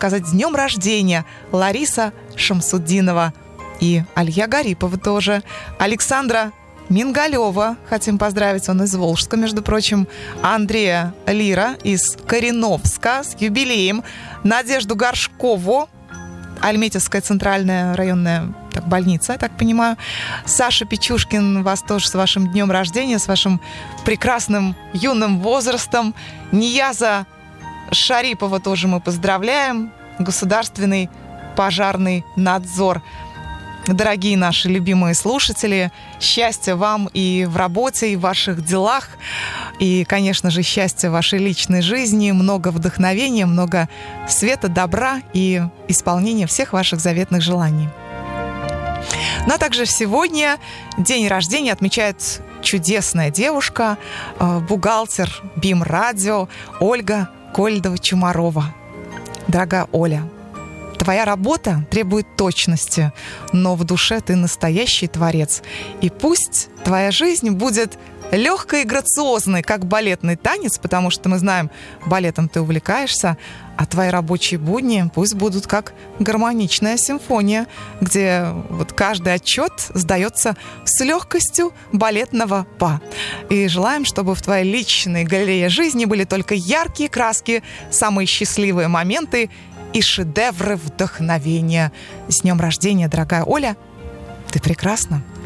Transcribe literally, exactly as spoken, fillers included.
сказать с днем рождения Лариса Шамсуддинова и Алия Гарипова тоже. Александра Мингалева хотим поздравить, он из Волжска, между прочим. Андрея Лира из Кореновска с юбилеем. Надежду Горшкову, Альметьевская центральная районная так, больница, я так понимаю. Саша Печушкин, вас тоже с вашим днем рождения, с вашим прекрасным юным возрастом. Нияза Шарипова тоже мы поздравляем. Государственный пожарный надзор. Дорогие наши любимые слушатели, счастья вам и в работе, и в ваших делах, и, конечно же, счастья в вашей личной жизни, много вдохновения, много света, добра и исполнения всех ваших заветных желаний. Ну а также сегодня день рождения отмечает чудесная девушка, бухгалтер БИМ-радио Ольга Кольдова-Чумарова. Дорогая Оля, твоя работа требует точности, но в душе ты настоящий творец. И пусть твоя жизнь будет легкой и грациозной, как балетный танец, потому что мы знаем, балетом ты увлекаешься, а твои рабочие будни пусть будут как гармоничная симфония, где вот каждый отчет сдается с легкостью балетного па. И желаем, чтобы в твоей личной галерее жизни были только яркие краски, самые счастливые моменты и шедевры вдохновения. С днем рождения, дорогая Оля! Ты прекрасна!